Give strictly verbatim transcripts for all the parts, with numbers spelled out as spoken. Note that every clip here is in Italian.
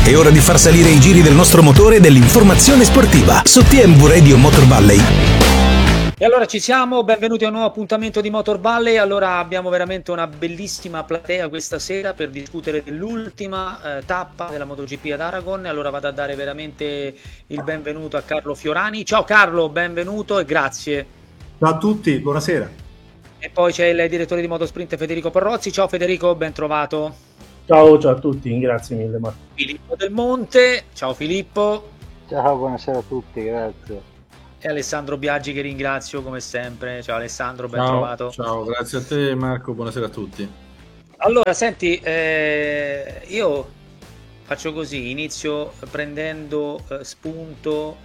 È ora di far salire i giri del nostro motore e dell'informazione sportiva su T M V Radio Motor Valley. E allora ci siamo, benvenuti a un nuovo appuntamento di Motor Valley. Allora abbiamo veramente una bellissima platea questa sera per discutere dell'ultima eh, tappa della MotoGP ad Aragon. Allora vado a dare veramente il benvenuto a Carlo Fiorani. Ciao Carlo, benvenuto e grazie. Ciao a tutti, buonasera. E poi c'è il direttore di Motosprint Federico Parrozzi. Ciao Federico, ben trovato. Ciao, ciao a tutti, grazie mille Marco. Filippo Del Monte, ciao Filippo. Ciao, buonasera a tutti, grazie. E Alessandro Biaggi che ringrazio come sempre. Ciao Alessandro, ben ciao, trovato. Ciao, grazie a te Marco, buonasera a tutti. Allora, senti, eh, io faccio così, inizio prendendo eh, spunto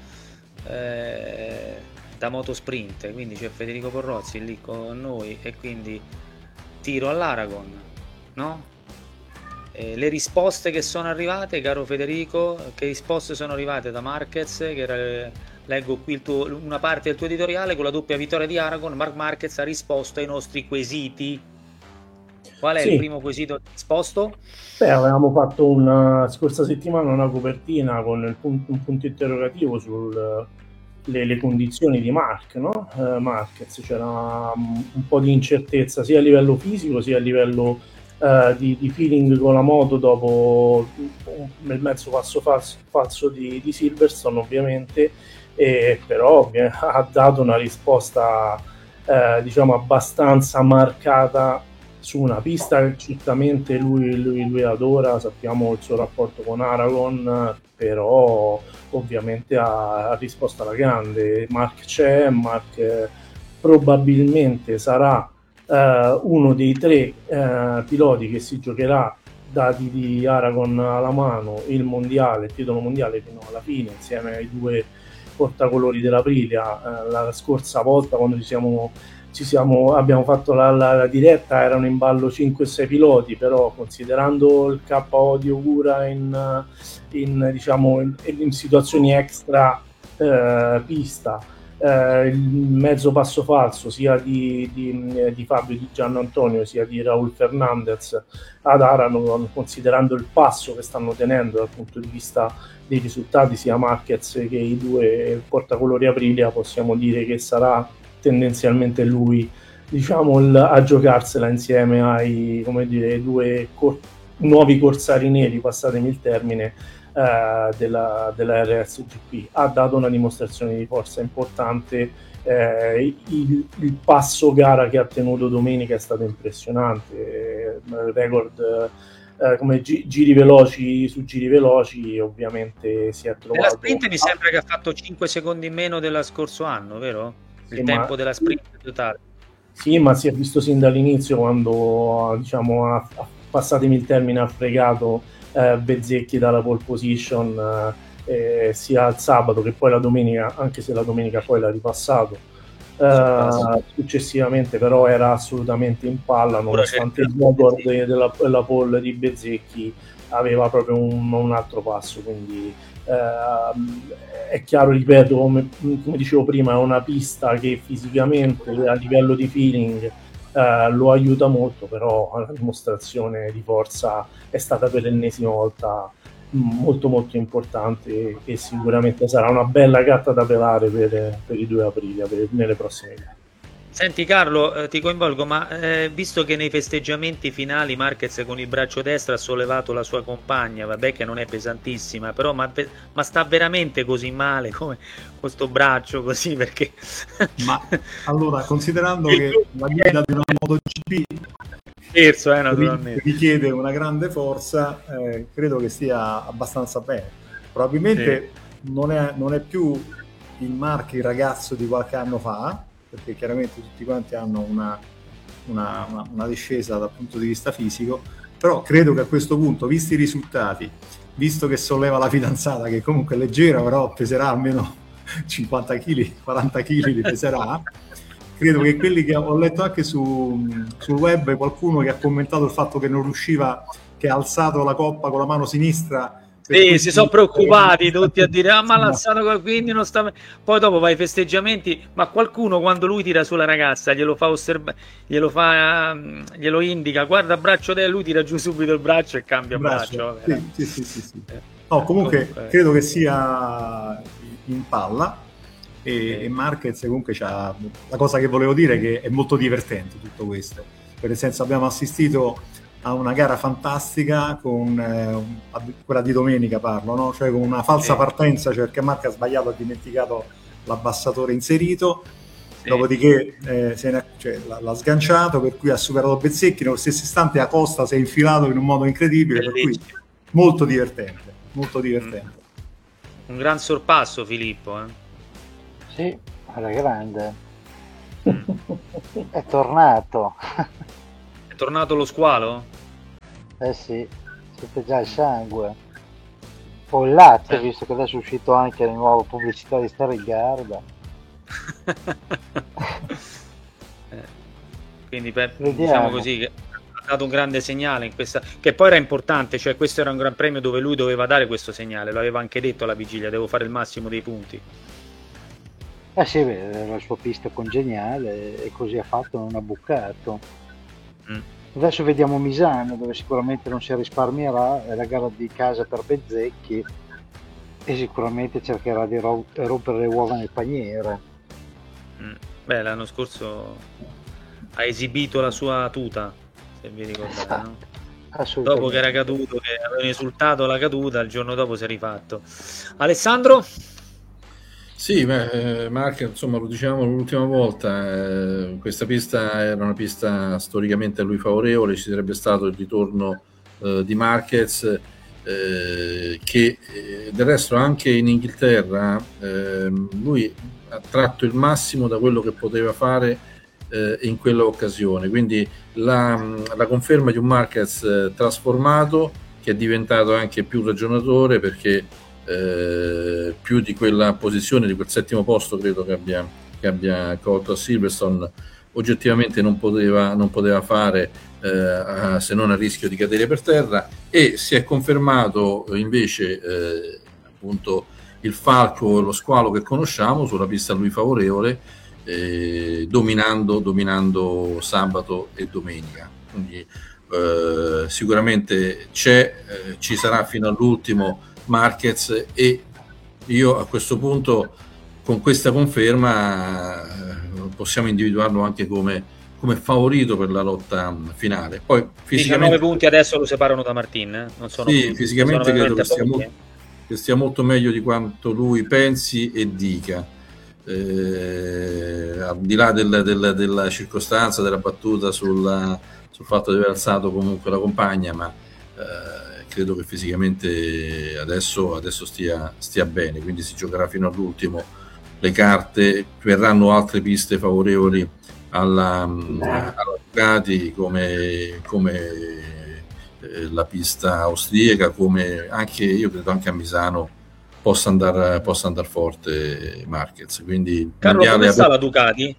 eh, da Motosprint, quindi c'è Federico Porrozzi lì con noi e quindi tiro all'Aragon, no? Eh, le risposte che sono arrivate, caro Federico, che risposte sono arrivate da Marquez, che era... Leggo qui il tuo, una parte del tuo editoriale: con la doppia vittoria di Aragon, Marc Marquez ha risposto ai nostri quesiti. Qual è sì. il primo quesito risposto? Beh, avevamo fatto una scorsa settimana una copertina con il punto, un punto interrogativo sulle le condizioni di Marc, no? Eh, Marquez, c'era un, un po' di incertezza sia a livello fisico sia a livello eh, di, di feeling con la moto dopo il mezzo passo falso, falso di, di Silverstone, ovviamente. E però ha dato una risposta eh, diciamo abbastanza marcata su una pista che certamente lui, lui, lui adora, sappiamo il suo rapporto con Aragon, però ovviamente ha, ha risposto alla grande. Marc c'è, Marc eh, probabilmente sarà eh, uno dei tre eh, piloti che si giocherà, dati di Aragon alla mano, il mondiale, il titolo mondiale fino alla fine, insieme ai due portacolori dell'Aprilia. Eh, la scorsa volta quando ci siamo, ci siamo abbiamo fatto la, la, la diretta erano in ballo cinque sei piloti, però considerando il K O di Ogura in, in, diciamo, in, in situazioni extra eh, pista, eh, il mezzo passo falso sia di, di, di Fabio Di Giannantonio sia di Raul Fernandez ad Aragon, considerando il passo che stanno tenendo dal punto di vista dei risultati sia Marquez che i due portacolori Aprilia, possiamo dire che sarà tendenzialmente lui, diciamo, il, a giocarsela insieme ai, come dire, due cor- nuovi corsari neri, passatemi il termine, eh, della, della R S G P. Ha dato una dimostrazione di forza importante, eh, il, il passo gara che ha tenuto domenica è stato impressionante, eh, record Eh, come gi- giri veloci su giri veloci, ovviamente si è trovato. Nella sprint mi sembra che ha fatto cinque secondi in meno dello scorso anno, vero? Il sì, tempo ma... della sprint totale. Sì, ma si è visto sin dall'inizio quando, diciamo, ha, ha, passatemi il termine, ha fregato eh, Bezzecchi dalla pole position eh, eh, sia il sabato che poi la domenica, anche se la domenica poi l'ha ripassato. Uh, successivamente però era assolutamente in palla, nonostante il motor de- della, della pole di Bezzecchi aveva proprio un, un altro passo, quindi uh, è chiaro, ripeto, come, come dicevo prima, è una pista che fisicamente a livello di feeling uh, lo aiuta molto, però la dimostrazione di forza è stata per l'ennesima volta molto molto importante e sicuramente sarà una bella gatta da pelare per, per i due Aprilia per, nelle prossime gare. Senti Carlo, eh, ti coinvolgo, ma eh, visto che nei festeggiamenti finali Marquez con il braccio destro ha sollevato la sua compagna, vabbè che non è pesantissima, però ma, ma sta veramente così male come questo braccio così? Perché ma allora, considerando che la guida di una MotoGP Scherzo, eh, naturalmente, richiede una grande forza, eh, credo che stia abbastanza bene. Probabilmente sì. non, è, non è più il Marc, il ragazzo di qualche anno fa, perché chiaramente tutti quanti hanno una, una, una, una discesa dal punto di vista fisico, però credo che a questo punto, visti i risultati, visto che solleva la fidanzata, che comunque è leggera, però peserà almeno cinquanta chili, quaranta chili li peserà, credo che quelli che ho letto anche su, sul web, qualcuno che ha commentato il fatto che non riusciva, che ha alzato la coppa con la mano sinistra. Sì, si sono preoccupati tutti a dire ah ma l'ha alzato, quindi non sta. Poi dopo vai ai festeggiamenti, ma qualcuno quando lui tira sulla ragazza glielo fa osservare, glielo fa, glielo indica, guarda braccio te, lui tira giù subito il braccio e cambia il braccio, braccio. Sì, sì, sì, sì, sì. No, comunque, comunque credo che sia in palla e, sì. e Marquez comunque c'ha la cosa che volevo dire è che è molto divertente tutto questo, per nel senso abbiamo assistito a una gara fantastica con eh, quella di domenica parlo, no? Cioè con una falsa Sì. partenza, cioè perché Marco ha sbagliato, ha dimenticato l'abbassatore inserito, Sì. dopodiché eh, se ne, cioè, l'ha, l'ha sganciato, per cui ha superato Bezzecchi, nello stesso istante Acosta si è infilato in un modo incredibile, Bellissimo. per cui molto divertente, molto divertente. Un gran sorpasso Filippo, eh? Sì, alla grande. È tornato. È tornato lo squalo? Eh sì, siete già il sangue. O il latte, Eh. visto che adesso è uscito anche la nuova pubblicità di Starigarda. Eh, Quindi per- Vediamo. diciamo così che ha dato un grande segnale in questa, che poi era importante, cioè questo era un gran premio dove lui doveva dare questo segnale, lo aveva anche detto alla vigilia, devo fare il massimo dei punti. Eh sì, beh, era la sua pista congeniale e così ha fatto, non ha bucato. Mm. Adesso vediamo Misano, dove sicuramente non si risparmierà, è la gara di casa per Bezzecchi e sicuramente cercherà di ro- rompere le uova nel paniere. Mm. Beh, l'anno scorso ha esibito la sua tuta, se vi ricordate, no? Assolutamente. Dopo che era caduto, che aveva esultato la caduta, il giorno dopo si è rifatto. Alessandro? Sì, beh, eh, Mark, insomma, lo dicevamo l'ultima volta, eh, questa pista era una pista storicamente a lui favorevole, ci sarebbe stato il ritorno eh, di Marquez, eh, che eh, del resto anche in Inghilterra eh, lui ha tratto il massimo da quello che poteva fare eh, in quella occasione, quindi la, la conferma di un Marquez eh, trasformato, che è diventato anche più ragionatore, perché Eh, più di quella posizione, di quel settimo posto credo che abbia, che abbia colto a Silverstone, oggettivamente non poteva, non poteva fare eh, se non a rischio di cadere per terra, e si è confermato invece eh, appunto il falco e lo squalo che conosciamo sulla pista a lui favorevole, eh, dominando, dominando sabato e domenica. Quindi eh, sicuramente c'è, eh, ci sarà fino all'ultimo Marquez, e io a questo punto con questa conferma eh, possiamo individuarlo anche come, come favorito per la lotta finale. Poi fisicamente, diciannove punti adesso lo separano da Martin, eh? Non sono sì, più, fisicamente sono credo che veramente stia, pochi, molto, che stia molto meglio di quanto lui pensi e dica, eh, al di là del, del, della circostanza della battuta sulla, sul fatto di aver alzato comunque la compagna, ma eh, credo che fisicamente adesso, adesso stia, stia bene, quindi si giocherà fino all'ultimo le carte, verranno altre piste favorevoli alla, alla Ducati, come, come eh, la pista austriaca, come anche io credo anche a Misano possa andare possa andar forte Marquez. Quindi Carlo, mondiale come sta aperto. la Ducati?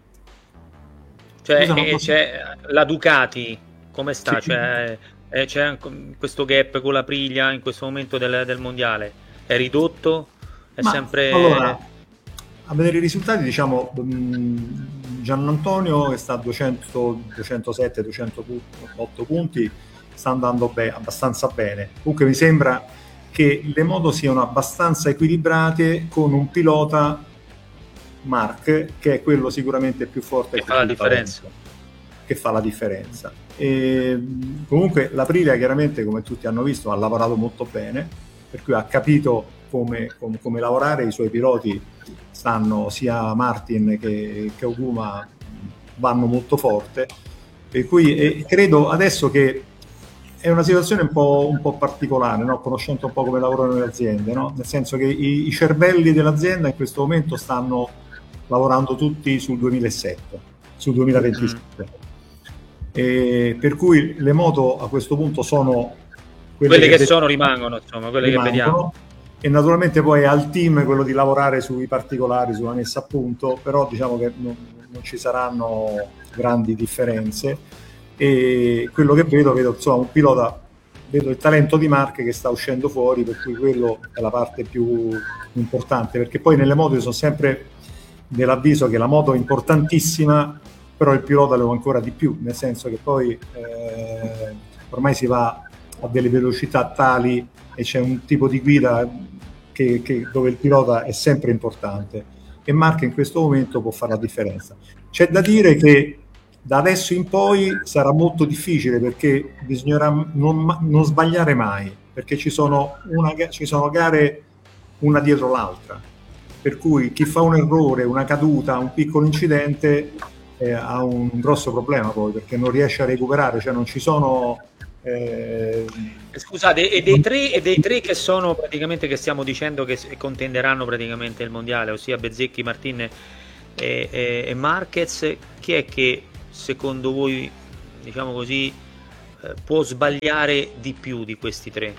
Cioè, Scusa, non eh, posso- c'è la Ducati come sta? Sì. Cioè, eh, c'è anche questo gap con la Priglia in questo momento del, del mondiale? È ridotto? È Ma, sempre... allora, a vedere i risultati, diciamo, mh, Giannantonio che sta a duecento, duecentosette, duecentootto punti, sta andando be- abbastanza bene. Comunque mi sembra che le moto siano abbastanza equilibrate, con un pilota, Marc, che è quello sicuramente più forte Che e fa la più differenza. talento, che fa la differenza. E, mh, comunque l'Aprilia, chiaramente, come tutti hanno visto, ha lavorato molto bene, per cui ha capito come, com- come lavorare. I suoi piloti stanno, sia Martin che, che Oguma, vanno molto forte, per cui e credo adesso che è una situazione un po', un po' particolare, no? Conoscendo un po' come lavorano le aziende, no? Nel senso che i, i cervelli dell'azienda in questo momento stanno lavorando tutti sul duemilasette, sul duemilaventisette, e per cui le moto a questo punto sono quelle, Quelle che che sono rimangono, insomma, quelle che vediamo. rimangono, e naturalmente poi è al team quello di lavorare sui particolari, sulla messa a punto, però diciamo che non, non ci saranno grandi differenze, e quello che vedo, vedo insomma un pilota, vedo il talento di Marc che sta uscendo fuori, per cui quello è la parte più importante, perché poi nelle moto io sono sempre dell'avviso che la moto è importantissima, però il pilota lo è ancora di più, nel senso che poi eh, ormai si va a delle velocità tali e c'è un tipo di guida che, che, dove il pilota è sempre importante, e Marc in questo momento può fare la differenza. C'è da dire che da adesso in poi sarà molto difficile, perché bisognerà non, non sbagliare mai, perché ci sono, una, ci sono gare una dietro l'altra, per cui chi fa un errore, una caduta, un piccolo incidente eh, ha un grosso problema poi, perché non riesce a recuperare, cioè non ci sono eh... scusate, e dei tre e dei tre che sono praticamente, che stiamo dicendo che contenderanno praticamente il mondiale, ossia Bezzecchi, Martin e, e, e Marquez, chi è che secondo voi, diciamo così, eh, può sbagliare di più di questi tre?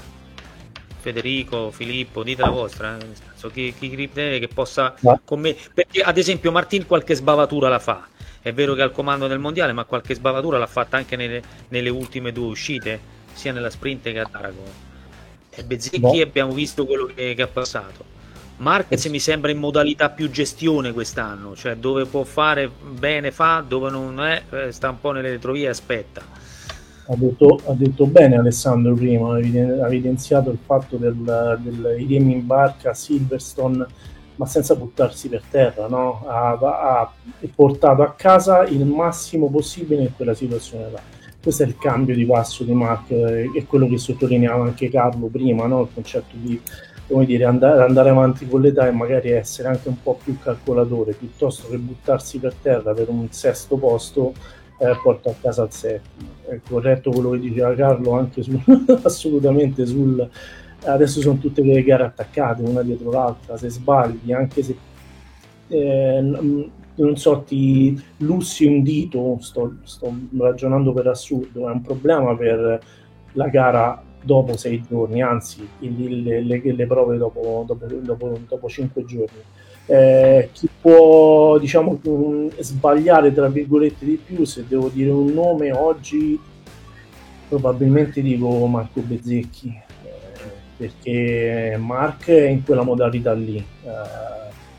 Federico, Filippo, dite la vostra, eh? Nel senso, chi, chi crede che possa con me, perché ad esempio Martin qualche sbavatura la fa, è vero che è al comando del mondiale, ma qualche sbavatura l'ha fatta anche nelle, nelle ultime due uscite, sia nella sprint che a Aragon. E Bezzecchi no. Abbiamo visto quello che, che ha passato. Marquez mi sembra in modalità più gestione quest'anno, cioè dove può fare bene fa, dove non è sta un po' nelle retrovie e aspetta. Ha detto, ha detto bene Alessandro prima, ha evidenziato il fatto del, del i remi in barca a Silverstone, ma senza buttarsi per terra, no? Ha, ha portato a casa il massimo possibile in quella situazione là. Questo è il cambio di passo di Marc, è quello che sottolineava anche Carlo prima, no? Il concetto di, come dire, andare, andare avanti con l'età e magari essere anche un po' più calcolatore, piuttosto che buttarsi per terra per un sesto posto, eh, porta a casa il settimo. È corretto quello che diceva Carlo anche sul, assolutamente sul... Adesso sono tutte le gare attaccate una dietro l'altra, se sbagli, anche se eh, non so, ti lussi un dito, sto, sto ragionando per assurdo, è un problema per la gara dopo sei giorni, anzi le, le, le prove dopo, dopo, dopo, dopo cinque giorni. Eh, chi può, diciamo, sbagliare tra virgolette di più, se devo dire un nome oggi, probabilmente dico Marco Bezzecchi, eh, perché Marc è in quella modalità lì. Eh,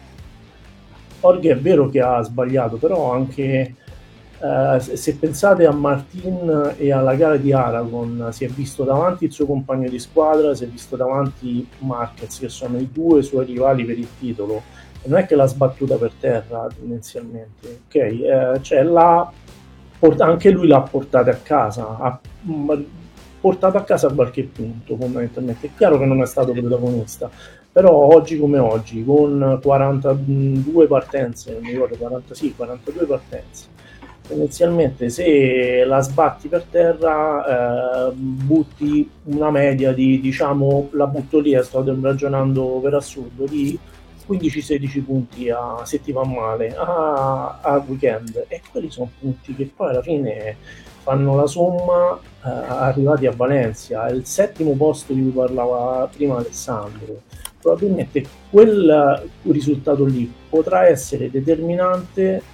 Jorge è vero che ha sbagliato, però anche Uh, se, se pensate a Martin e alla gara di Aragon, si è visto davanti il suo compagno di squadra, si è visto davanti Marquez, che sono i due suoi rivali per il titolo, e non è che l'ha sbattuta per terra tendenzialmente, ok? Uh, cioè l'ha port- anche lui l'ha portata a casa, ha m- portato a casa qualche punto fondamentalmente. È chiaro che non è stato protagonista, però oggi come oggi, con quarantadue partenze, non mi ricordo, quaranta, sì, quarantadue partenze, tendenzialmente se la sbatti per terra, eh, butti una media di, diciamo, la butto lì, sto ragionando per assurdo, di quindici sedici punti a, se ti va male a, a weekend, e quelli sono punti che poi alla fine fanno la somma, eh, arrivati a Valencia, il settimo posto di cui parlava prima Alessandro. Probabilmente quel risultato lì potrà essere determinante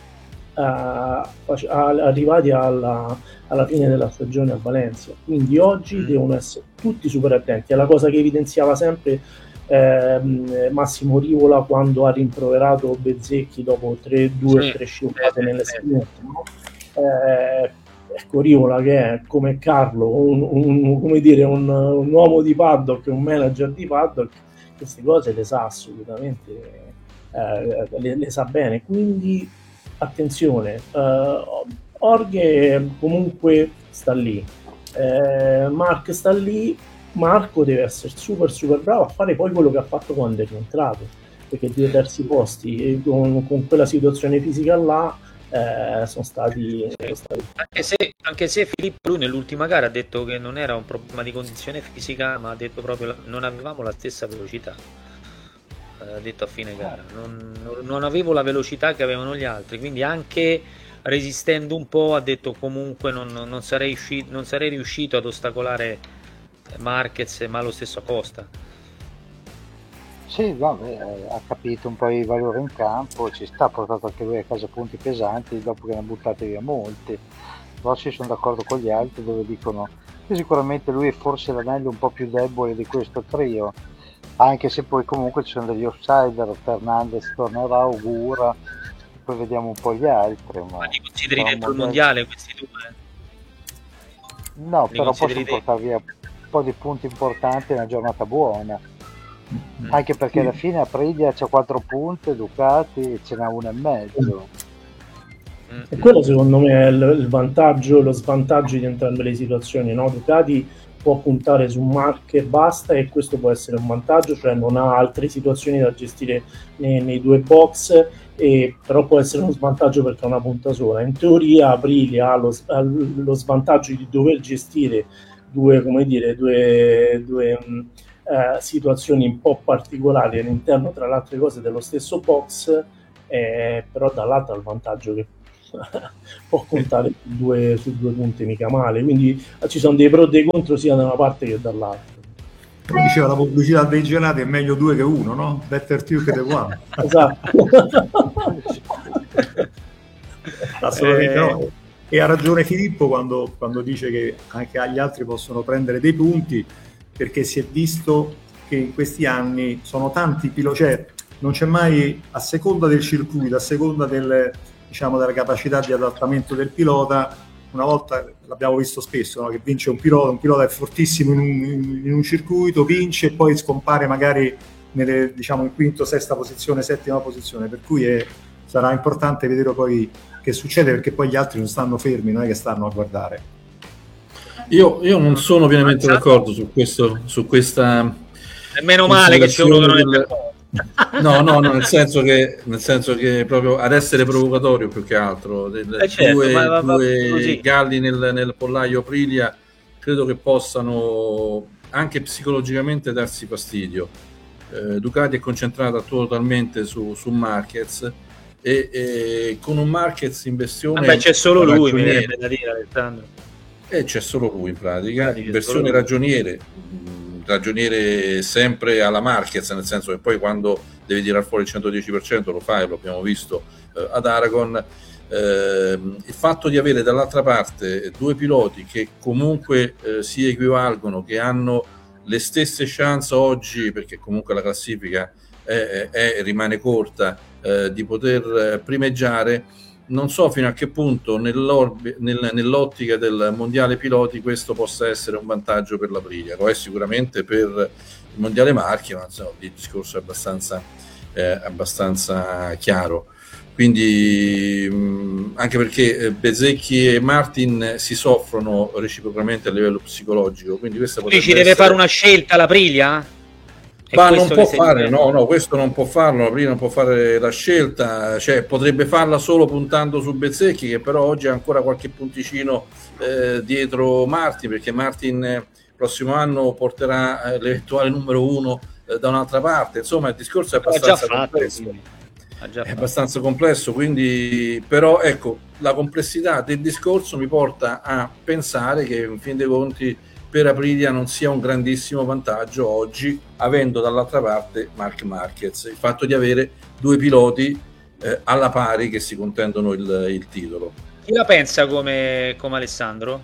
Uh, arrivati alla, alla fine della stagione a Valencia, quindi oggi mm. devono essere tutti super attenti. È la cosa che evidenziava sempre eh, Massimo Rivola quando ha rimproverato Bezzecchi dopo tre, due sì, tre scivolate sì, nelle sprint, no? eh, ecco, Rivola, che è come Carlo, un, un, come dire, un, un uomo di paddock, un manager di paddock, queste cose le sa assolutamente, eh, le, le sa bene, quindi attenzione. uh, Jorge comunque sta lì, eh, Marc sta lì, Marco deve essere super super bravo a fare poi quello che ha fatto quando è rientrato, perché due terzi posti e con, con quella situazione fisica là eh, sono stati, sono stati... Anche, se, anche se Filippo lui nell'ultima gara ha detto che non era un problema di condizione fisica, ma ha detto proprio che non avevamo la stessa velocità. Ha detto a fine gara non, non avevo la velocità che avevano gli altri, quindi anche resistendo un po' ha detto comunque non, non, sarei, uscito, non sarei riuscito ad ostacolare Marquez, ma lo stesso Costa. Sì, vabbè, ha capito un po' i valori in campo, ci sta, portato anche lui a casa punti pesanti dopo che ne ha buttati via molti. Però ci sono d'accordo con gli altri dove dicono che sicuramente lui è forse l'anello un po' più debole di questo trio, anche se poi comunque ci sono degli outsider. Fernandez tornerà, augura, poi vediamo un po' gli altri. Ma, ma li consideri dentro il mondiale questi due? No, li però possono portare via po' di punti importanti, è una giornata buona. Anche perché alla fine Aprilia c'ha quattro punti, Ducati ce n'ha uno e mezzo. E quello secondo me è il, il vantaggio, lo svantaggio di entrambe le situazioni, no? Ducati può puntare su Marc e basta, e questo può essere un vantaggio, cioè non ha altre situazioni da gestire nei, nei due box, e però può essere uno svantaggio perché ha una punta sola. In teoria Aprilia ha lo, ha lo svantaggio di dover gestire due, come dire, due, due mh, eh, situazioni un po' particolari all'interno, tra le altre cose, dello stesso box, eh, però dall'altro ha il vantaggio che può contare su due, su due punti mica male, quindi ci sono dei pro e dei contro sia da una parte che dall'altra. Come diceva la pubblicità dei gelati, è meglio due che uno, no? Better two che the one. Esatto. Assolutamente Eh. no. E ha ragione Filippo quando, quando dice che anche agli altri possono prendere dei punti, perché si è visto che in questi anni sono tanti piloti, cioè non c'è mai, a seconda del circuito, a seconda del, diciamo, della capacità di adattamento del pilota. Una volta l'abbiamo visto spesso, no? Che vince un pilota, un pilota è fortissimo in un, in un circuito, vince e poi scompare magari nelle, diciamo, in quinto, sesta posizione, settima posizione, per cui è, sarà importante vedere poi che succede, perché poi gli altri non stanno fermi, non è che stanno a guardare. Io, io non sono pienamente d'accordo su questo, su questa. E meno male che c'è uno che non è del- d'accordo. No, no, no, nel senso che nel senso che proprio ad essere provocatorio più che altro, del- Eh certo, due, ma- ma- ma due così. galli nel, nel pollaio Aprilia credo che possano anche psicologicamente darsi fastidio. Eh, Ducati è concentrata totalmente su, su Marquez e, e con un Marquez in versione Vabbè, c'è solo lui, mi ragioniere. viene da dire, Alessandro. E c'è solo lui in pratica, Pratica, in c'è versione solo lui. ragioniere, mh, ragioniere sempre alla Marquez, nel senso che poi quando devi tirare fuori il centodieci per cento lo fai, lo abbiamo visto eh, ad Aragon. Ehm, il fatto di avere dall'altra parte due piloti che comunque eh, si equivalgono, che hanno le stesse chance oggi, perché comunque la classifica è, è- è- rimane corta, eh, di poter eh, primeggiare. Non so fino a che punto nell'orbi- nel- nell'ottica del mondiale piloti questo possa essere un vantaggio per l'Aprilia. Lo è sicuramente per il mondiale marchi, ma insomma, il discorso è abbastanza, eh, abbastanza chiaro. Quindi mh, anche perché eh, Bezzecchi e Martin si soffrono reciprocamente a livello psicologico, quindi questa Quindi potrebbe ci deve essere- fare una scelta l'Aprilia? È ma non questo può che stai fare, dicendo? no, no, questo non può farlo, la prima non può fare la scelta, cioè potrebbe farla solo puntando su Bezzecchi, che però oggi ha ancora qualche punticino eh, dietro Martin, perché Martin eh, prossimo anno porterà eh, l'eventuale numero uno eh, da un'altra parte, insomma il discorso è L'ha già abbastanza fatto, complesso. quindi. L'ha già È fatto. abbastanza complesso, quindi però ecco, la complessità del discorso mi porta a pensare che in fin dei conti per Aprilia non sia un grandissimo vantaggio oggi, avendo dall'altra parte Marc Marquez, il fatto di avere due piloti eh, alla pari che si contendono il, il titolo. Chi la pensa come, come Alessandro?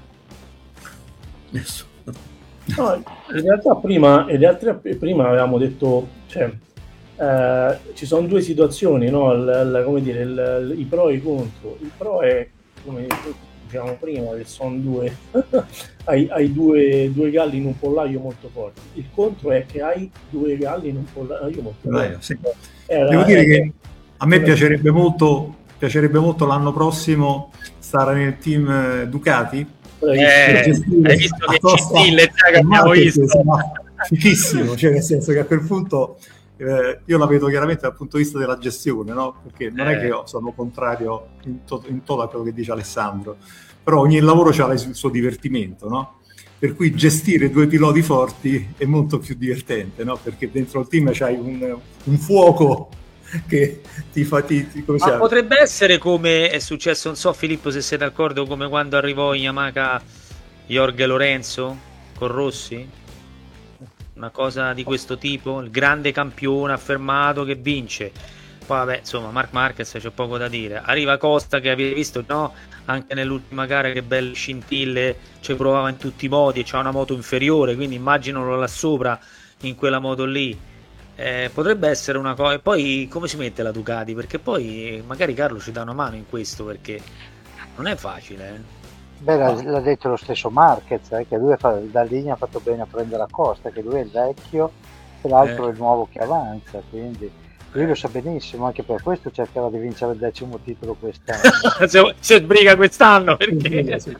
No, in realtà prima, in realtà prima avevamo detto, cioè, eh, ci sono due situazioni, no? Il, il- come dire, il- il- i pro e i contro. Il pro è, come diciamo prima, che sono due, hai, hai due, due galli in un pollaio molto forti. Il contro è che hai due galli in un pollaio molto Dai, forti. sì. Era- Devo dire era- che a me piacerebbe molto, piacerebbe molto l'anno prossimo stare nel team eh, Ducati. Eh, gestire hai visto che apposta scintille già che il abbiamo market, visto? sarà fichissimo, cioè nel senso che a quel punto eh, io la vedo chiaramente dal punto di vista della gestione, no? Perché non è Eh. che io sono contrario in, to- in toto a quello che dice Alessandro, però ogni lavoro ha il suo divertimento, no? Per cui gestire due piloti forti è molto più divertente, no? Perché dentro il team c'hai un, un fuoco che ti fa ti, ti- come si Ma chiama? potrebbe essere come è successo, non so Filippo se sei d'accordo, come quando arrivò in Yamaha Jorge Lorenzo con Rossi? Una cosa di questo tipo, il grande campione affermato che vince. Poi vabbè, insomma, Marc Marquez c'è poco da dire. Arriva Costa che avete visto, no? Anche nell'ultima gara che belle scintille, ci provava in tutti i modi e c'ha una moto inferiore, quindi immaginalo là sopra in quella moto lì. Eh, potrebbe essere una cosa. E poi come si mette la Ducati? Perché poi magari Carlo ci dà una mano in questo, perché non è facile, eh? Beh, l'ha, l'ha detto lo stesso Marquez, eh, che lui fa, da linea ha fatto bene a prendere la Costa, che lui è il vecchio e l'altro Eh. è il nuovo che avanza, quindi lui lo sa benissimo, anche per questo cercherà di vincere il decimo titolo quest'anno. se, se sbriga quest'anno, perché... Sì.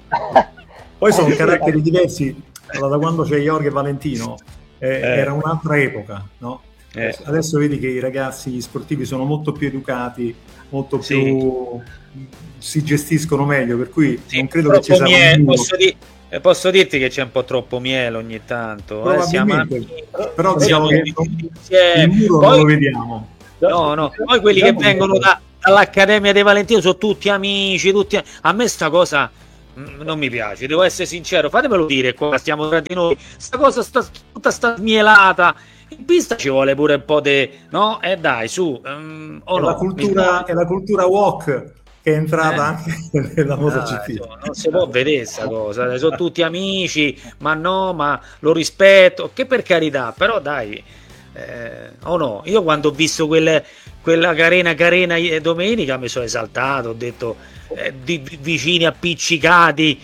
Poi sono caratteri diversi. Allora, da quando c'è Jorge Valentino eh, Eh. era un'altra epoca, no? Eh. Adesso vedi che i ragazzi gli sportivi sono molto più educati, molto Sì. più si gestiscono meglio, per cui Sì, non credo che ci troppo sia miele, un muro. posso, di- eh, posso dirti che c'è un po' troppo miele ogni tanto, eh, siamo Probabilmente, amici, però siamo diciamo che tutti insieme. il muro Poi- non lo vediamo. No, no, poi quelli che vengono da- dall'Accademia dei Valentino sono tutti amici, tutti... a me sta cosa mm, non mi piace, devo essere sincero, fatemelo dire qua, stiamo tra di noi, sta cosa sta tutta sta smielata, in pista ci vuole pure un po' di... no? Eh dai, su, um, o È, no, la mi cultura, sbaglio? è la cultura walk che è entrata Eh. anche nella Dai, MotoGP. insomma, non si può vedere questa cosa, sono tutti amici, ma no, ma lo rispetto, che per carità, però dai, eh, o no, io quando ho visto quelle, quella carena carena eh, domenica mi sono esaltato, ho detto eh, di, di- vicini appiccicati,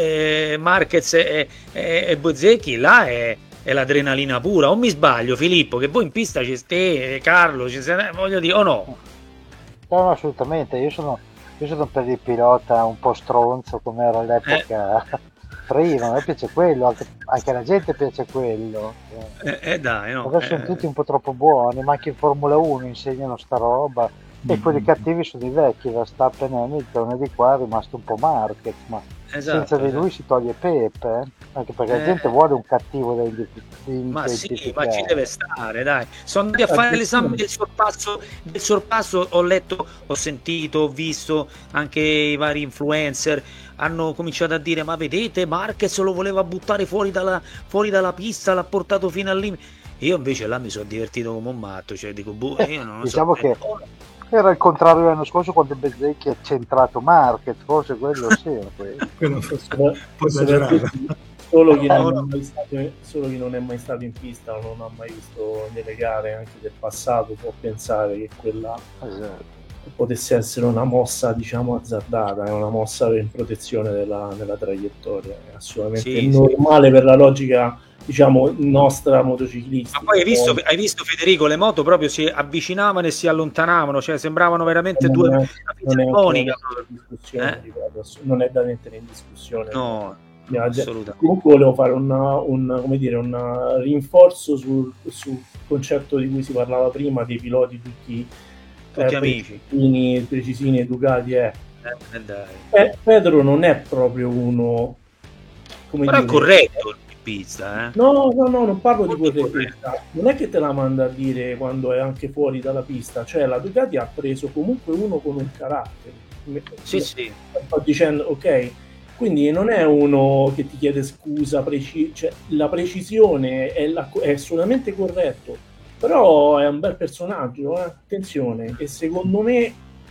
eh, Marquez e, e, e Bozzecchi, là è, è l'adrenalina pura, o mi sbaglio Filippo, che voi in pista ci ste, Carlo, ci siete, voglio dire, o no? No, no, assolutamente, io sono, io sono per il pilota un po' stronzo come era all'epoca prima, a me piace quello, anche, anche alla gente piace quello. Eh, eh, dai, no, Adesso sono eh, tutti un po' troppo buoni, ma anche in Formula uno insegnano sta roba. E quelli cattivi sono i vecchi, Verstappen e Hamilton, e di qua è rimasto un po' Marquez, ma esatto, senza di esatto. lui si toglie Pepe, eh? Anche perché Eh. la gente vuole un cattivo da indi- da Ma sì, identificare. ma ci deve stare, dai. Sono andati a fare l'esame del sorpasso, del sorpasso, ho letto, ho sentito, ho visto anche i vari influencer hanno cominciato a dire: ma vedete, Marquez lo voleva buttare fuori dalla, fuori dalla pista, l'ha portato fino al limite. Io invece là mi sono divertito come un matto, cioè dico, boh, io non lo Diciamo so. che era il contrario l'anno scorso quando Bezzecchi ha centrato Marquez, forse quello sì era quello. Quello Sopra- può esagerare. soprattutto solo chi, non No, è no. mai stato, solo chi non è mai stato in pista o non ha mai visto delle gare anche del passato può pensare che quella Esatto. potesse essere una mossa, diciamo, azzardata, è una mossa in protezione della, della traiettoria, è assolutamente Sì, normale per la logica, diciamo, nostra motociclistica. Ma poi hai visto, Poi- hai visto Federico, le moto proprio si avvicinavano e si allontanavano, cioè sembravano veramente due non è, una non è fisarmonica ancora proprio. in discussione, Eh? ripeto, ass- non è da mettere in discussione. No, Mi ha- assolutamente. Comunque volevo fare una- un, come dire, un rinforzo sul, sul concetto di cui si parlava prima, dei piloti tutti, Tutti eh, amici. precisini, precisini, educati. Eh. Eh, dai. Pe- Pedro non è proprio uno, come Però è dire, corretto il pizza, eh? No, no, no, non parlo di Molto correttezza. Non è che te la manda a dire quando è anche fuori dalla pista. Cioè, la Ducati ha preso comunque uno con un carattere. Sì, sì. Sto dicendo, ok. Quindi non è uno che ti chiede scusa, preci- cioè, la precisione è, la- è assolutamente corretto. Però è un bel personaggio, eh? Attenzione. E secondo me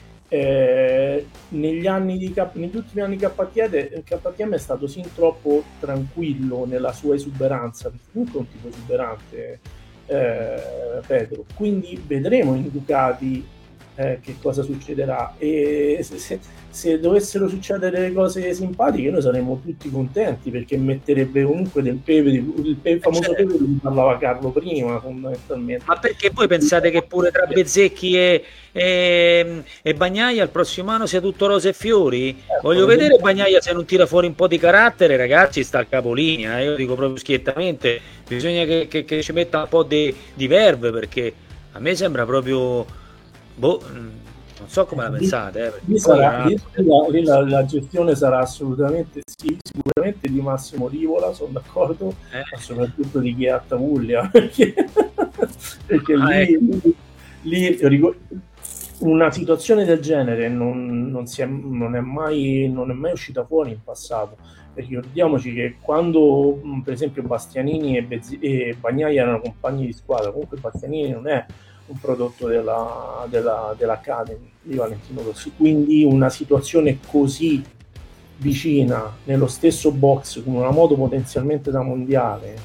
eh, negli anni di K- negli ultimi anni K T M, K T M è stato sin troppo tranquillo nella sua esuberanza, perché comunque è un tipo esuberante, eh, Pedro, quindi vedremo in Ducati eh, che cosa succederà, e se, se, se dovessero succedere delle cose simpatiche noi saremmo tutti contenti, perché metterebbe comunque del pepe, il pe- famoso certo. pepe di cui parlava Carlo prima, fondamentalmente. Ma perché voi pensate che pure tra Bezzecchi e, e, e Bagnaia il prossimo anno sia tutto rose e fiori? Voglio vedere Bagnaia se non tira fuori un po' di carattere, ragazzi, sta al capolinea. Io dico proprio schiettamente, bisogna che, che, che ci metta un po' di, di verve, perché a me sembra proprio... Boh, non so come la pensate. Eh, Lì sarà, lì, la, lì la, la gestione sarà assolutamente sì, sicuramente di Massimo Rivola, sono d'accordo, Eh. ma soprattutto di chi è a Tavuglia, perché, perché Ah, lì, ecco. lì ric- una situazione del genere non, non, si è, non, è mai, non è mai uscita fuori in passato, perché ricordiamoci che quando mh, per esempio Bastianini e, Bezzi- e Bagnaia erano compagni di squadra, comunque Bastianini non è un prodotto della, della, dell'Academy di Valentino Rossi, quindi una situazione così vicina nello stesso box con una moto potenzialmente da mondiale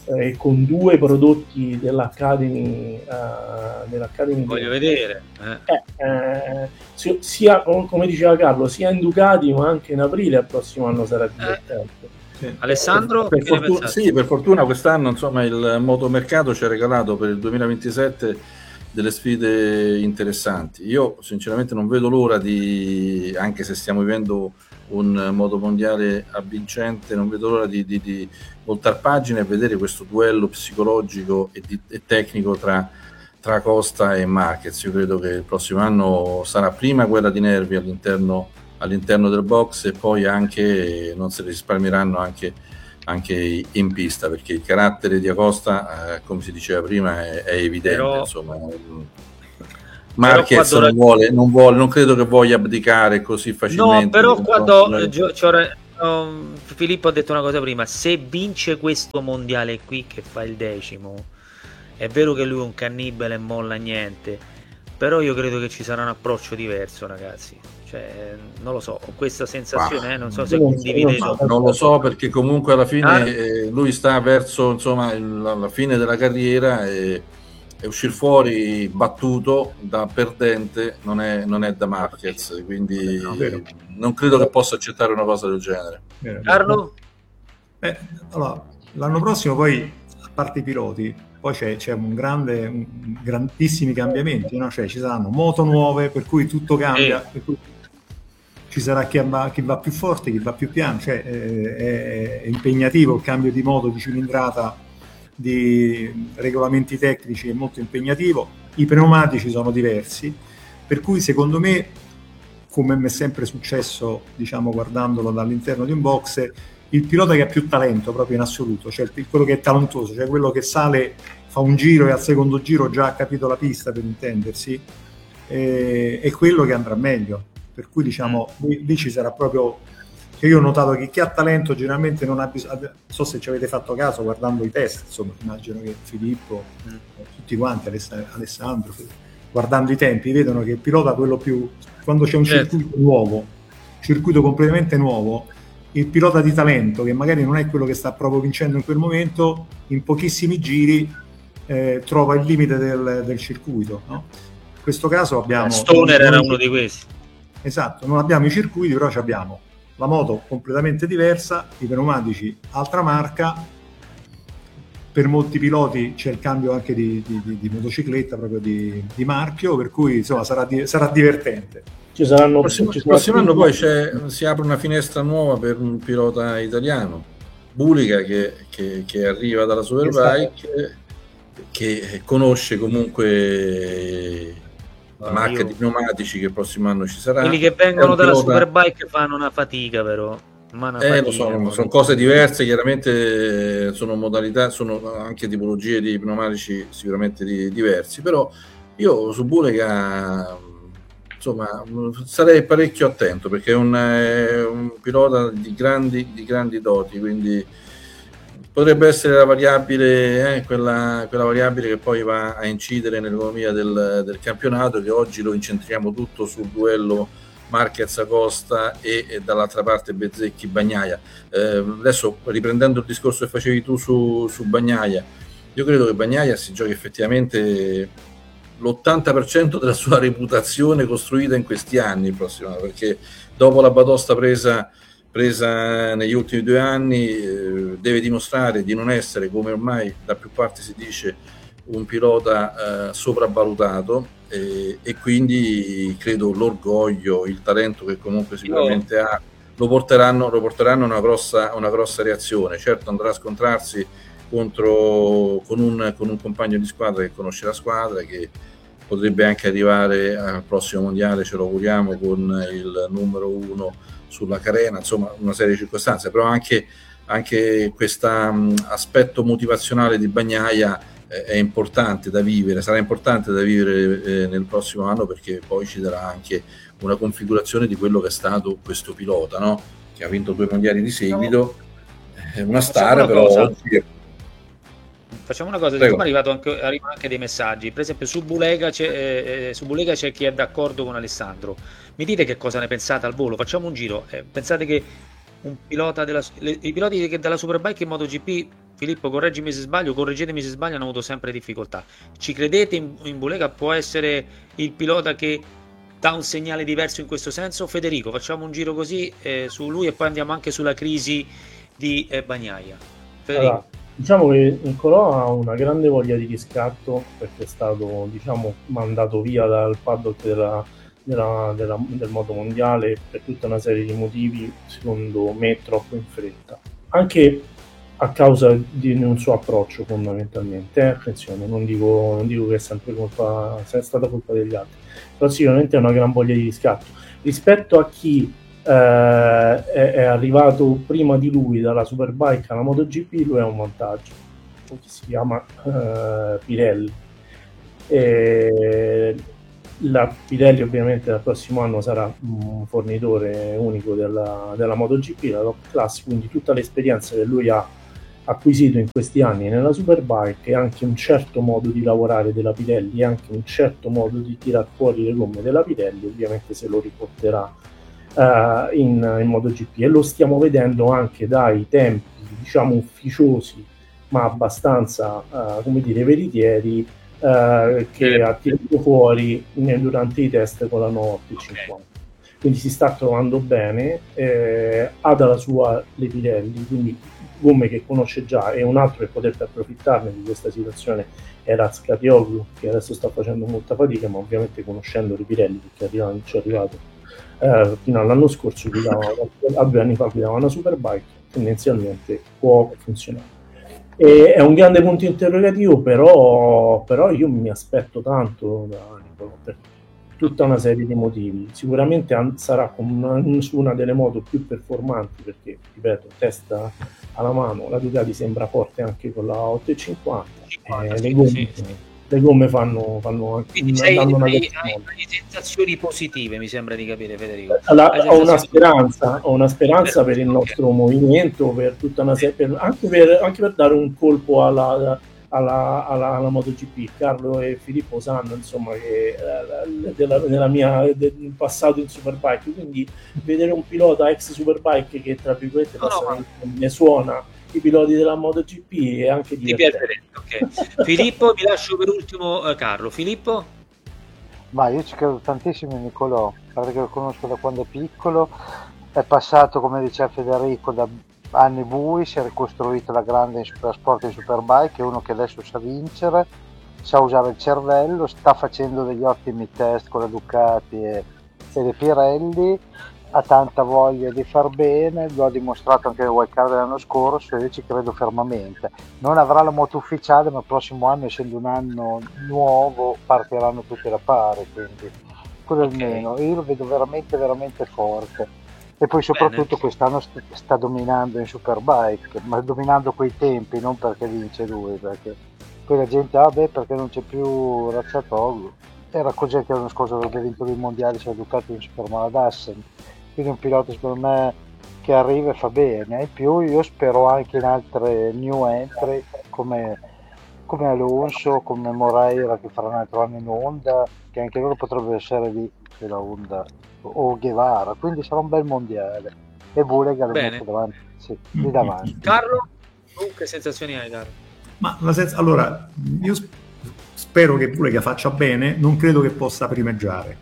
eh, con due prodotti dell'Academy, uh, dell'Academy voglio vedere eh. Eh, eh, sia, come diceva Carlo, sia in Ducati ma anche in aprile al prossimo anno sarà divertente. eh. Sì. Alessandro, per, per, fortuna, sì, per fortuna quest'anno insomma il motomercato ci ha regalato per il duemilaventisette delle sfide interessanti. Io sinceramente non vedo l'ora di, anche se stiamo vivendo un moto mondiale avvincente, non vedo l'ora di, di, di voltar pagina e vedere questo duello psicologico e, di, e tecnico tra, tra Costa e Marquez. Io credo che il prossimo anno sarà prima guerra di nervi all'interno, all'interno del box e poi anche non se ne risparmieranno anche, anche in pista, perché il carattere di Acosta, eh, come si diceva prima, è, è evidente. Però... insomma, Marquez non vuole, non vuole, non credo che voglia abdicare così facilmente. No, però quando um, Filippo ha detto una cosa prima, se vince questo mondiale qui che fa il decimo, è vero che lui è un cannibale e molla niente, però io credo che ci sarà un approccio diverso, ragazzi. Cioè, non lo so, ho questa sensazione, eh, non so se condividete. Non, so, non lo so, perché comunque alla fine ah. eh, lui sta verso insomma il, la fine della carriera e e uscire fuori battuto da perdente non è, non è da Marquez, quindi no, non credo che possa accettare una cosa del genere. Carlo? Eh, allora, l'anno prossimo poi, a parte i piloti, poi c'è, c'è un grande, un, grandissimi cambiamenti, no? Cioè ci saranno moto nuove, per cui tutto cambia, eh. per cui ci sarà chi va, chi va più forte, chi va più piano, cioè eh, è, è impegnativo il cambio di moto, di cilindrata, di regolamenti tecnici, è molto impegnativo. I pneumatici sono diversi, per cui secondo me, come mi è sempre successo, diciamo, guardandolo dall'interno di un box, il pilota che ha più talento proprio in assoluto, cioè il, quello che è talentuoso, cioè quello che sale, fa un giro e al secondo giro già ha capito la pista, per intendersi, eh, è quello che andrà meglio, per cui diciamo lì, lì ci sarà proprio. Io ho notato che chi ha talento generalmente non ha bisogno, non so se ci avete fatto caso guardando i test, insomma, immagino che Filippo, mm. tutti quanti, Alessandro, guardando i tempi, vedono che il pilota, quello più, quando c'è un certo. circuito nuovo, circuito completamente nuovo, il pilota di talento, che magari non è quello che sta proprio vincendo in quel momento, in pochissimi giri eh, trova il limite del, del circuito, no? In questo caso abbiamo... Stoner era uno di questi. Esatto, non abbiamo i circuiti, però ci abbiamo la moto completamente diversa, i pneumatici altra marca, per molti piloti c'è il cambio anche di, di, di, di motocicletta, proprio di, di marchio, per cui insomma sarà, di, sarà divertente. Ci saranno, il prossimo, ci prossimo anno poi c'è, si apre una finestra nuova per un pilota italiano, Bulica, che, che, che arriva dalla Superbike, che, che conosce comunque la ah, marca io... di pneumatici che il prossimo anno ci sarà. Quelli che vengono dalla pilota... Superbike fanno una fatica, però. Ma una eh, fatica, lo so, sono cose diverse, chiaramente sono modalità, sono anche tipologie di pneumatici sicuramente di, diversi, però io su Bulica insomma sarei parecchio attento, perché è un, è un pilota di grandi, di grandi doti, quindi potrebbe essere la variabile, eh, quella, quella variabile che poi va a incidere nell'economia del, del campionato, che oggi lo incentriamo tutto sul duello Marquez-Acosta e, e dall'altra parte Bezzecchi-Bagnaia. Eh, adesso riprendendo il discorso che facevi tu su, su Bagnaia, io credo che Bagnaia si giochi effettivamente l'ottanta per cento della sua reputazione costruita in questi anni, il prossimo anno, perché dopo la batosta presa presa negli ultimi due anni eh, deve dimostrare di non essere, come ormai da più parti si dice, un pilota eh, sopravvalutato, eh, e quindi credo l'orgoglio, il talento che comunque sicuramente ha lo porteranno, lo porteranno a una grossa, una grossa reazione. Certo andrà a scontrarsi contro, con, un, con un compagno di squadra che conosce la squadra, che potrebbe anche arrivare al prossimo mondiale, ce lo auguriamo, con il numero uno sulla carena, insomma una serie di circostanze, però anche, anche questo aspetto motivazionale di Bagnaia eh, è importante da vivere, sarà importante da vivere eh, nel prossimo anno, perché poi ci darà anche una configurazione di quello che è stato questo pilota, no? Che ha vinto due mondiali di seguito, è una star, una però cosa. Oggi... Facciamo una cosa, siccome arrivato anche, arrivano anche dei messaggi, per esempio su Bulega c'è, eh, su Bulega c'è chi è d'accordo con Alessandro. Mi dite che cosa ne pensate al volo? Facciamo un giro. Eh, pensate che un pilota della, le, i piloti che dalla Superbike in MotoGP Filippo, correggimi se sbaglio, correggetemi se sbaglio, hanno avuto sempre difficoltà. Ci credete in, in Bulega può essere il pilota che dà un segnale diverso in questo senso? Federico, facciamo un giro così eh, su lui e poi andiamo anche sulla crisi di eh, Bagnaia. Federico. Allora, diciamo che Nicolò ha una grande voglia di riscatto perché è stato, diciamo, mandato via dal paddock della, della, della, del moto mondiale per tutta una serie di motivi, secondo me troppo in fretta, anche a causa di un suo approccio fondamentalmente. Eh, attenzione, non dico, non dico che è sempre colpa, è stata colpa degli altri, però sicuramente ha una gran voglia di riscatto rispetto a chi eh, è, è arrivato prima di lui dalla Superbike alla MotoGP. Lui ha un vantaggio che si chiama eh, Pirelli, e la Pirelli ovviamente dal prossimo anno sarà un fornitore unico della, della MotoGP, la Top Class, quindi tutta l'esperienza che lui ha acquisito in questi anni nella Superbike e anche un certo modo di lavorare della Pirelli e anche un certo modo di tirar fuori le gomme della Pirelli ovviamente se lo riporterà uh, in, in MotoGP, e lo stiamo vedendo anche dai tempi diciamo ufficiosi ma abbastanza uh, come dire veritieri uh, che ha tirato fuori durante i test con la nove cinquanta. Quindi si sta trovando bene, eh, ha dalla sua le Pirelli, quindi gomme che conosce già, e un altro che potrebbe approfittarne di questa situazione era Scatioglu, che adesso sta facendo molta fatica, ma ovviamente conoscendo le Pirelli, perché arriva, ci è arrivato eh, fino all'anno scorso, guidava, a due anni fa guidava una Superbike, tendenzialmente può funzionare. E è un grande punto interrogativo, però, però io mi aspetto tanto da Nicolò, per tutta una serie di motivi. Sicuramente an- sarà con una, su una delle moto più performanti, perché ripeto, testa alla mano, la Ducati sembra forte anche con la ottocentocinquanta, cinquanta, eh, sì, le, gomme, sì, sì. le gomme fanno, fanno anche Quindi sei, danno una hai, hai, persona. hai sensazioni positive, mi sembra di capire, Federico. La, Hai ho una sensazioni speranza, ho una speranza per il Ok. nostro movimento, per tutta una serie, per, anche, per, anche per dare un colpo alla, alla, alla, alla MotoGP. Carlo e Filippo sanno insomma che eh, della, della mia del passato in Superbike, quindi vedere un pilota ex Superbike che tra virgolette No, no, passa, ne suona i piloti della MotoGP è anche Ti divertente. piacerebbe, ok. Filippo, vi lascio per ultimo eh, Carlo. Filippo? Ma io ci credo tantissimo in Nicolò, perché lo conosco da quando è piccolo, è passato, come diceva Federico, da anni bui, si è ricostruito la grande in Supersport e in Superbike, è uno che adesso sa vincere, sa usare il cervello, sta facendo degli ottimi test con la Ducati e, e le Pirelli, ha tanta voglia di far bene, lo ha dimostrato anche nel wildcard dell'anno scorso e io ci credo fermamente. Non avrà la moto ufficiale, ma il prossimo anno, essendo un anno nuovo, partiranno tutti da pari, quindi quello Ok. almeno, io lo vedo veramente veramente forte. E poi soprattutto Bene. quest'anno st- sta dominando in Superbike, ma dominando quei tempi, non perché vince lui, perché poi la gente, ah beh, perché non c'è più Razzatoglu. Era così che l'anno scorso avrebbe vinto i mondiali, si è Ducati in Superman ad Assen. Quindi un pilota secondo me che arriva e fa bene. In più io spero anche in altre new entry come, come Alonso, come Moreira che farà un altro anno in Honda, che anche loro potrebbero essere lì la Honda, o Guevara, quindi sarà un bel mondiale. E Bulega lo Bene. metto davanti, sì, lì davanti. Carlo? Tu che sensazioni hai, Carlo? Ma la senza, allora, io sp- spero che Bulega faccia bene, non credo che possa primeggiare.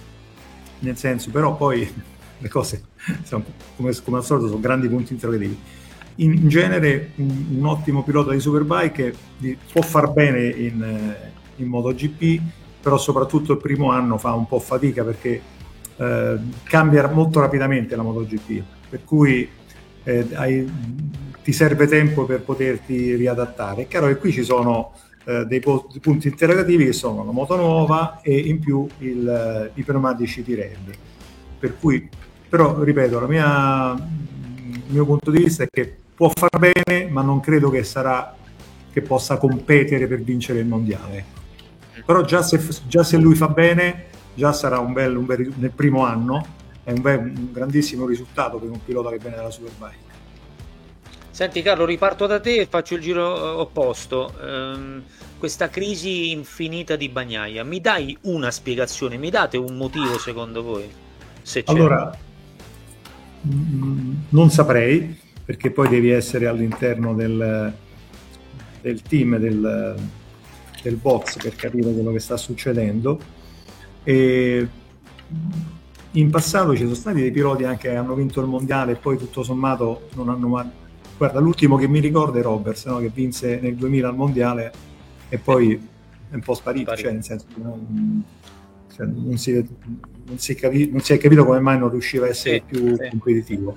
Nel senso, però poi le cose, sono, come, come al solito, sono grandi punti interrogativi. In, in genere un, un ottimo pilota di Superbike di, può far bene in, in MotoGP, però soprattutto il primo anno fa un po' fatica perché eh, cambia molto rapidamente la MotoGP, per cui eh, hai, ti serve tempo per poterti riadattare. È chiaro che qui ci sono eh, dei, po- dei punti interrogativi che sono la moto nuova e in più il, i pneumatici Pirelli, per cui però ripeto, la mia, il mio punto di vista è che può far bene, ma non credo che sarà che possa competere per vincere il mondiale. Però già se, già se lui fa bene, già sarà un bel, un bel nel primo anno, è un, bel, un grandissimo risultato per un pilota che viene dalla Superbike. Senti Carlo, riparto da te e faccio il giro eh, opposto. Ehm, questa crisi infinita di Bagnaia, mi dai una spiegazione? Mi date un motivo secondo voi? Se c'è. Allora, mh, non saprei, perché poi devi essere all'interno del, del team del, del box per capire quello che sta succedendo. E in passato ci sono stati dei piloti anche che hanno vinto il mondiale e poi tutto sommato non hanno mai... Guarda, l'ultimo che mi ricordo è Roberts, no? Che vinse nel duemila al mondiale e poi è un po' sparito, Sparito. cioè nel senso non, cioè, non, si, non, si è capi, non si è capito come mai non riusciva a essere Sì, più sì. competitivo.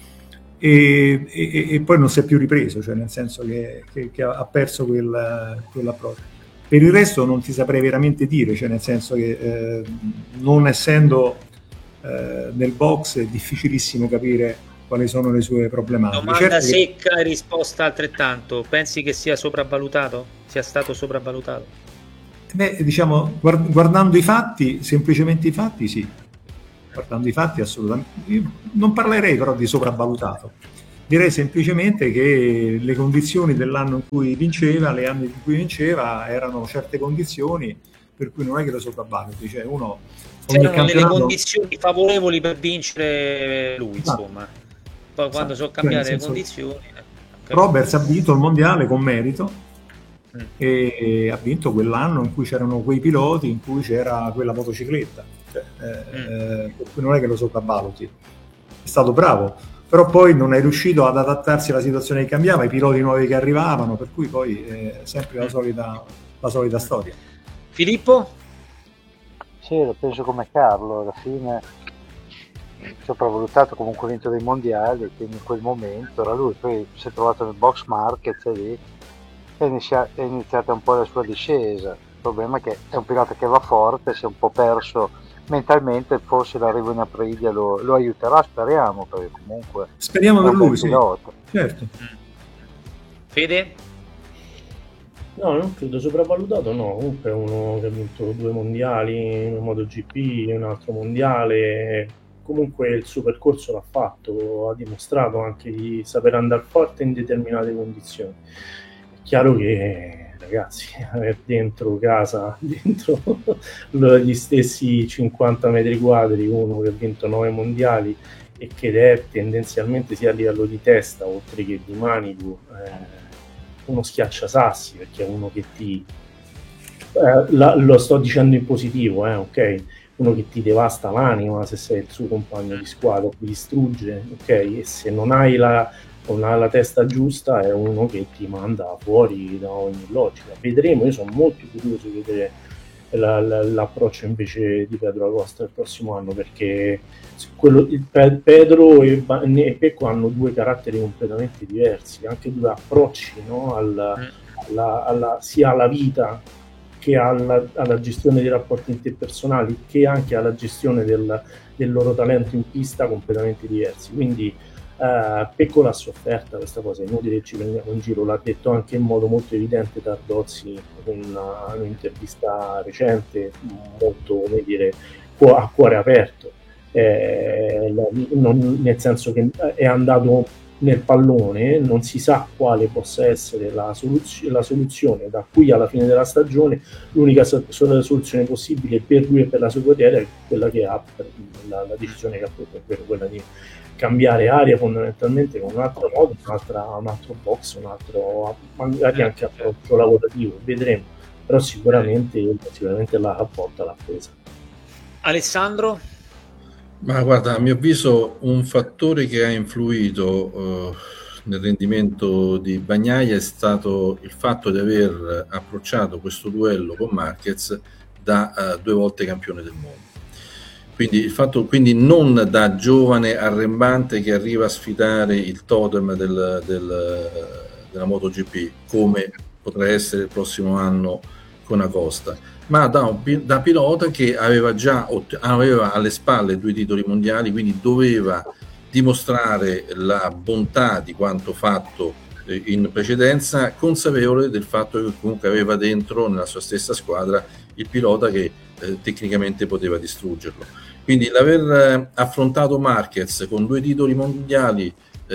E, e, e poi non si è più ripreso, cioè nel senso che, che, che ha perso quel, quell'approccio. Per il resto non ti saprei veramente dire, cioè nel senso che eh, non essendo eh, nel box è difficilissimo capire quali sono le sue problematiche. Domanda Certo secca e risposta altrettanto. Pensi che sia sopravvalutato? Sia stato sopravvalutato? che, beh, diciamo, guard- guardando i fatti, semplicemente i fatti, sì. Guardando i fatti, assolutamente. Io non parlerei però di sopravvalutato. Direi semplicemente che le condizioni dell'anno in cui vinceva, le anni in cui vinceva, erano certe condizioni per cui non è che lo sopravvaluti. Cioè uno ogni C'erano delle campionato... condizioni favorevoli per vincere lui, Esatto. insomma. Poi quando Esatto. sono Cioè, cambiate nel le senso, condizioni... eh, Roberts ha vinto il mondiale con merito Mm. e ha vinto quell'anno in cui c'erano quei piloti, in cui c'era quella motocicletta. Cioè, eh, eh, per cui non è che lo sopravvaluti. È stato bravo, però poi non è riuscito ad adattarsi alla situazione che cambiava, i piloti nuovi che arrivavano, per cui poi è sempre la solita, la solita storia. Filippo? Sì, lo penso come Carlo, alla fine sopravvalutato, comunque ha vinto dei mondiali, quindi in quel momento era lui, poi si è trovato nel box market e lì è, inizia- è iniziata un po' la sua discesa. Il problema è che è un pilota che va forte, si è un po' perso mentalmente, forse l'arrivo in Aprilia lo, lo aiuterà, speriamo, perché comunque Speriamo è per un bel lui, sì. pilota. Certo. Fede? No, non credo sopravvalutato, no, comunque è uno che ha vinto due mondiali in MotoGP, un altro mondiale, comunque il suo percorso l'ha fatto, ha dimostrato anche di saper andare forte in determinate condizioni. È chiaro che, ragazzi, avere dentro casa, dentro gli stessi cinquanta metri quadri, uno che ha vinto nove mondiali e che è tendenzialmente sia a livello di testa oltre che di manico, eh, uno schiacciasassi, perché è uno che ti eh, la, lo sto dicendo in positivo, eh, ok? Uno che ti devasta l'anima se sei il suo compagno di squadra, ti distrugge, ok? E se non hai la, non hai la testa giusta è uno che ti manda fuori da ogni logica. Vedremo, io sono molto curioso di vedere la, la, l'approccio invece di Pedro Acosta il prossimo anno, perché quello, il Pedro e, e Pecco hanno due caratteri completamente diversi, anche due approcci, no? Al, alla, alla, sia alla vita che alla, alla gestione dei rapporti interpersonali, che anche alla gestione del, del loro talento in pista completamente diversi. Quindi Uh, Pecco l'ha sofferta questa cosa, è inutile che ci prendiamo in giro, l'ha detto anche in modo molto evidente Tardozzi in una, un'intervista recente, molto, come dire, a cuore aperto, eh, non, nel senso che è andato nel pallone, non si sa quale possa essere la, soluz- la soluzione da qui alla fine della stagione. L'unica so- soluzione possibile per lui e per la sua carriera è quella che ha, la, la decisione che ha preso, ovvero quella di cambiare aria fondamentalmente con un altro modo, un'altra, un altro box, un altro magari anche approccio lavorativo, vedremo, però sicuramente, sicuramente la porta l'ha presa. Alessandro? Ma guarda, a mio avviso un fattore che ha influito uh, nel rendimento di Bagnaia è stato il fatto di aver approcciato questo duello con Marquez da uh, due volte campione del mondo. Quindi, il fatto, quindi non da giovane arrembante che arriva a sfidare il totem del, del, della MotoGP, come potrà essere il prossimo anno con Acosta, ma da, un, da pilota che aveva già aveva alle spalle due titoli mondiali, quindi doveva dimostrare la bontà di quanto fatto in precedenza, consapevole del fatto che comunque aveva dentro nella sua stessa squadra il pilota che eh, tecnicamente poteva distruggerlo. Quindi l'aver affrontato Marquez con due titoli mondiali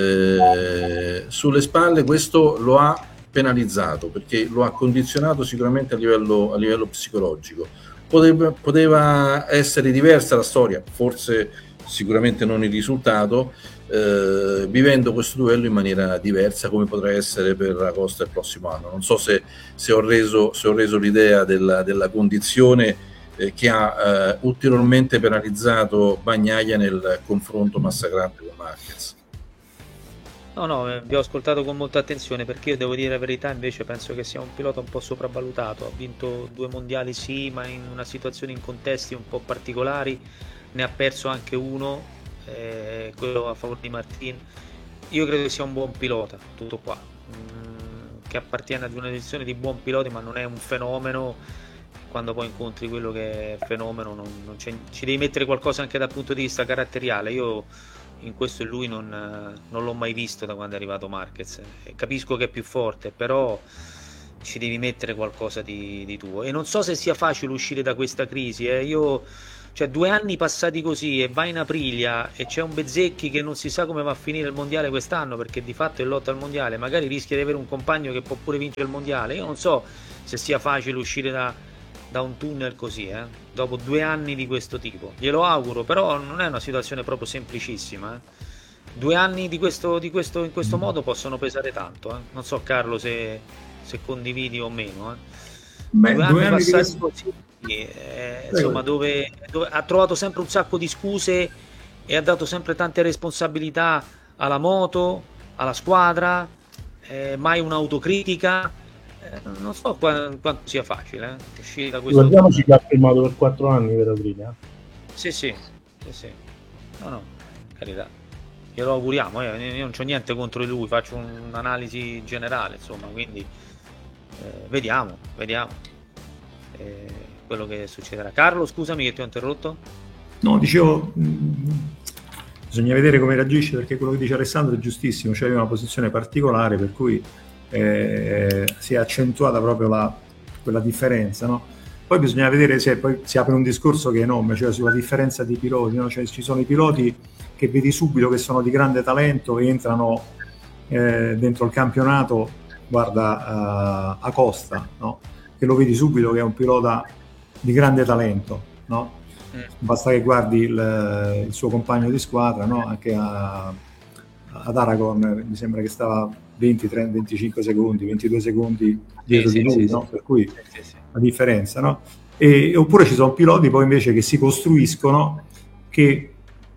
eh, sulle spalle, questo lo ha penalizzato, perché lo ha condizionato sicuramente a livello, a livello psicologico. Poteva, poteva essere diversa la storia, forse sicuramente non il risultato, eh, vivendo questo duello in maniera diversa, come potrà essere per Acosta il prossimo anno. Non so se, se, ho, reso, se ho reso l'idea della, della condizione eh, che ha eh, ulteriormente penalizzato Bagnaia nel confronto massacrante con Marquez. No, no, eh, vi ho ascoltato con molta attenzione, perché io devo dire la verità, invece penso che sia un pilota un po' sopravvalutato. Ha vinto due mondiali sì, ma in una situazione, in contesti un po' particolari, ne ha perso anche uno, eh, quello a favore di Martin. Io credo che sia un buon pilota, tutto qua, mm, che appartiene ad una edizione di buon piloti, ma non è un fenomeno. Quando poi incontri quello che è fenomeno, non, non c'è, ci devi mettere qualcosa anche dal punto di vista caratteriale. Io in questo lui non, non l'ho mai visto da quando è arrivato Marquez. Capisco che è più forte, però ci devi mettere qualcosa di, di tuo, e non so se sia facile uscire da questa crisi, eh. Io, cioè, due anni passati così e vai in Aprilia e c'è un Bezzecchi che non si sa come va a finire il mondiale quest'anno, perché di fatto è lotta al mondiale, magari rischia di avere un compagno che può pure vincere il mondiale. Io non so se sia facile uscire da, da un tunnel così, eh, dopo due anni di questo tipo. Glielo auguro, però non è una situazione proprio semplicissima, eh. Due anni di questo, di questo in questo modo possono pesare tanto, eh. Non so, Carlo, se, se condividi o meno, eh. Beh, due, due anni anni passati di... così, eh, insomma, dove, dove ha trovato sempre un sacco di scuse e ha dato sempre tante responsabilità alla moto, alla squadra, eh, mai un'autocritica. Eh, non so qua, quanto sia facile, eh, uscire da questo. Guardiamoci che ha firmato per quattro anni per Aprilia. Sì, sì, sì, sì. No, no, carità. Glielo auguriamo, eh. Io non c'ho niente contro di lui, faccio un'analisi generale, insomma, quindi eh, vediamo, vediamo eh, quello che succederà. Carlo, scusami che ti ho interrotto. No, dicevo, mh, bisogna vedere come reagisce, perché quello che dice Alessandro è giustissimo, cioè aveva una posizione particolare per cui eh, si è accentuata proprio la, quella differenza, no? Poi bisogna vedere se poi si apre un discorso che è enorme, cioè sulla differenza di piloti, no? Cioè ci sono i piloti che vedi subito che sono di grande talento e entrano eh, dentro il campionato, guarda uh, Acosta, no? Che lo vedi subito che è un pilota di grande talento, no? Mm. Basta che guardi il, il suo compagno di squadra, no? Anche a, ad Aragon mi sembra che stava venti, trenta, venticinque secondi, ventidue secondi dietro sì, di lui, sì, no? Sì. Per cui sì, sì. La differenza, no? E, oppure ci sono piloti poi invece che si costruiscono, che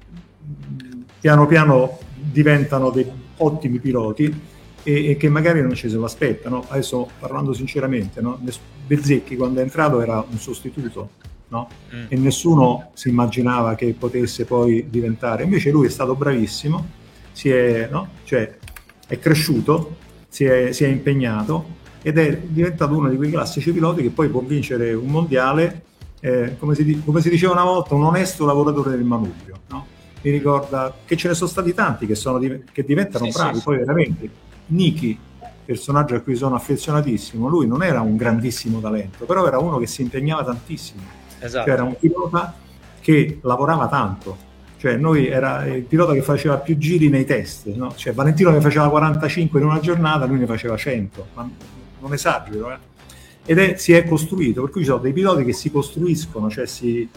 piano piano diventano dei ottimi piloti e, e che magari non ci se lo aspettano. Adesso, parlando sinceramente, no? Bezzecchi quando è entrato era un sostituto, no? Mm. E nessuno si immaginava che potesse poi diventare, invece lui è stato bravissimo, si è, no? Cioè, è cresciuto, si è, si è impegnato ed è diventato uno di quei classici piloti che poi può vincere un mondiale, eh, come, si, come si diceva una volta, un onesto lavoratore del manubrio, no? Mi ricorda che ce ne sono stati tanti che, sono, che diventano sì, bravi, sì, poi sì. Veramente. Niki, personaggio a cui sono affezionatissimo, lui non era un grandissimo talento, però era uno che si impegnava tantissimo, esatto. Cioè era un pilota che lavorava tanto, cioè noi era il pilota che faceva più giri nei test, no? Cioè Valentino ne faceva quarantacinque in una giornata, lui ne faceva cento, ma non esagero, eh? Ed è, si è costruito, per cui ci sono dei piloti che si costruiscono, cioè si...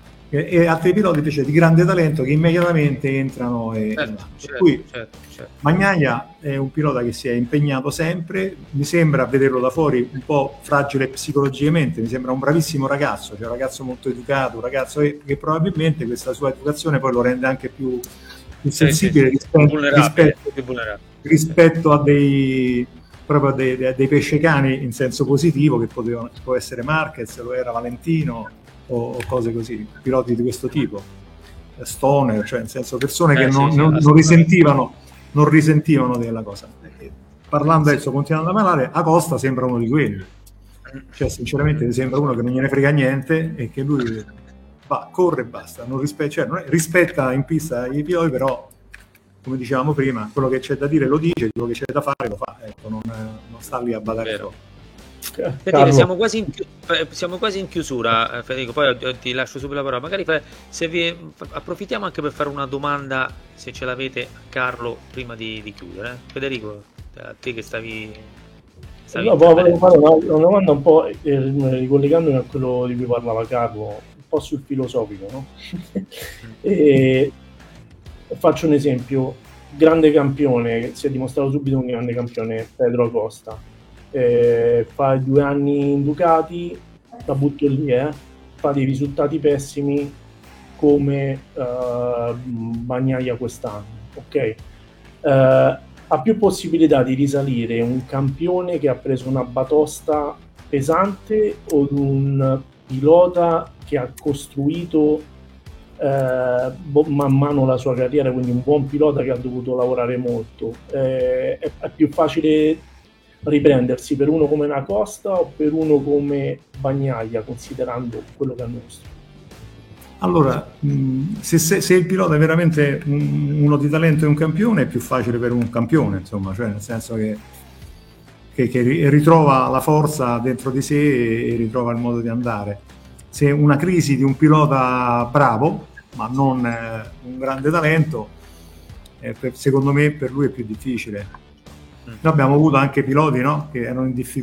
e altri piloti invece di grande talento che immediatamente entrano e certo, certo, cui certo, certo. Bagnaia è un pilota che si è impegnato sempre, mi sembra a vederlo da fuori un po' fragile psicologicamente, mi sembra un bravissimo ragazzo, cioè un ragazzo molto educato, un ragazzo che, che probabilmente questa sua educazione poi lo rende anche più, più sensibile sì, sì, sì. Rispetto, rispetto, rispetto a dei proprio a dei, dei pesce cani in senso positivo che potevano, può essere Marquez, lo era Valentino o cose così, piloti di questo tipo, stoner, cioè nel senso persone eh, che non, sì, non, sì, non risentivano non risentivano della cosa. E parlando sì. Adesso, continuando a parlare, Acosta sembra uno di quelli, cioè sinceramente mi sembra uno che non gliene frega niente e che lui va, corre e basta, non, rispe- cioè, non è, rispetta in pista i piloti, però come dicevamo prima, quello che c'è da dire lo dice, quello che c'è da fare lo fa, ecco, non, non sta lì a badare troppo. Dire, siamo, quasi in chi- siamo quasi in chiusura, Federico, poi ti lascio subito la parola, magari fa- se vi approfittiamo anche per fare una domanda, se ce l'avete, a Carlo prima di, di chiudere. Federico, a te che stavi, stavi no, volevo fare una, una domanda un po' eh, ricollegandomi a quello di cui parlava Carlo, un po' sul filosofico, no? E faccio un esempio. grande campione, si è dimostrato subito un grande campione Pedro Acosta, eh, fa due anni in Ducati, la butto lì, eh, fa dei risultati pessimi come uh, Bagnaia quest'anno, ok? Uh, ha più possibilità di risalire un campione che ha preso una batosta pesante o un pilota che ha costruito eh, man mano la sua carriera, quindi un buon pilota che ha dovuto lavorare molto. Eh, è, è più facile riprendersi per uno come Acosta o per uno come Bagnaia, considerando quello che ha nostro? Allora, se, se, se il pilota è veramente uno di talento e un campione, è più facile per un campione, insomma, cioè nel senso che, che, che ritrova la forza dentro di sé e, e ritrova il modo di andare. Se una crisi di un pilota bravo, ma non eh, un grande talento, eh, per, secondo me per lui è più difficile. Noi abbiamo avuto anche piloti, no, che erano in difficoltà